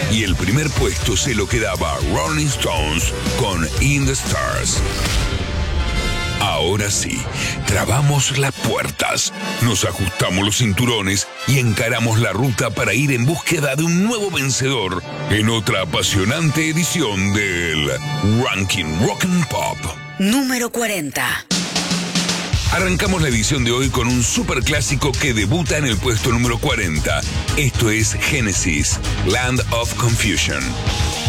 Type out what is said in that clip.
y el primer puesto se lo quedaba Rolling Stones con In the Stars. Ahora sí, trabamos las puertas, nos ajustamos los cinturones y encaramos la ruta para ir en búsqueda de un nuevo vencedor en otra apasionante edición del Ranking Rock and Pop. Número 40. Arrancamos la edición de hoy con un superclásico que debuta en el puesto número 40. Esto es Genesis, Land of Confusion.